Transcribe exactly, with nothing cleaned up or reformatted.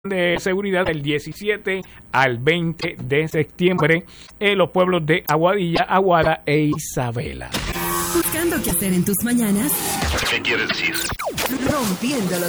de seguridad del diecisiete al veinte de septiembre en los pueblos de Aguadilla, Aguada e Isabela. ¿Buscando qué hacer en tus mañanas? ¿Qué quieres decir? Rompiendo los